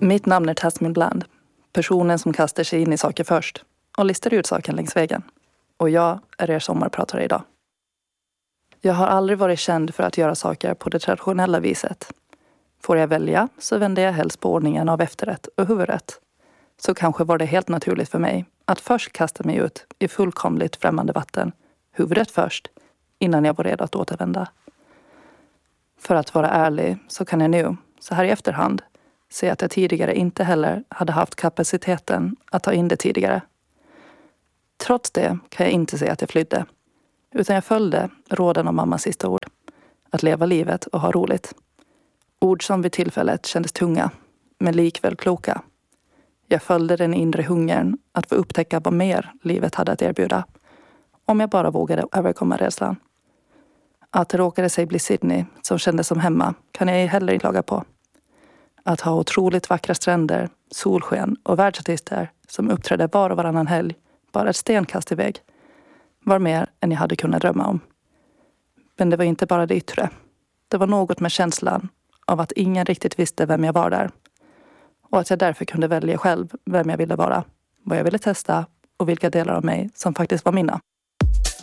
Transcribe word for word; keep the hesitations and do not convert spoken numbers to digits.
Mitt namn är Tasmin Bland, personen som kastar sig in i saker först och listar ut saken längs vägen. Och jag är er sommarpratare idag. Jag har aldrig varit känd för att göra saker på det traditionella viset. Får jag välja så vänder jag helst på ordningen av efterrätt och huvudrätt. Så kanske var det helt naturligt för mig att först kasta mig ut i fullkomligt främmande vatten, huvudrätt först, innan jag var redo att återvända. För att vara ärlig så kan jag nu, så här i efterhand, se att jag tidigare inte heller hade haft kapaciteten att ta in det tidigare. Trots det kan jag inte säga att jag flydde, utan jag följde råden av mammas sista ord. Att leva livet och ha roligt. Ord som vid tillfället kändes tunga, men likväl kloka. Jag följde den inre hungern att få upptäcka vad mer livet hade att erbjuda. Om jag bara vågade överkomma rädslan. Att det råkade sig bli Sydney som kändes som hemma kan jag heller inte laga på. Att ha otroligt vackra stränder, solsken och världsartister som uppträdde var och varannan helg, bara ett stenkast iväg, var mer än jag hade kunnat drömma om. Men det var inte bara det yttre. Det var något med känslan av att ingen riktigt visste vem jag var där. Och att jag därför kunde välja själv vem jag ville vara, vad jag ville testa och vilka delar av mig som faktiskt var mina.